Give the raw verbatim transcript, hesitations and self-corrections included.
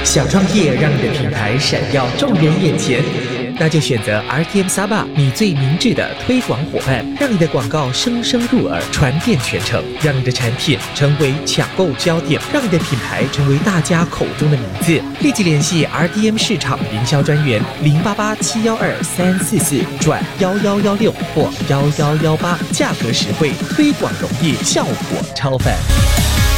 想创业，让你的品牌闪耀众人眼前，那就选择 R T M Saba， 你最明智的推广伙伴，让你的广告声声入耳，传遍全城，让你的产品成为抢购焦点，让你的品牌成为大家口中的名字。立即联系 R T M 市场营销专员零八八七幺二三四四转幺幺幺六或幺幺幺八，价格实惠，推广容易，效果超凡。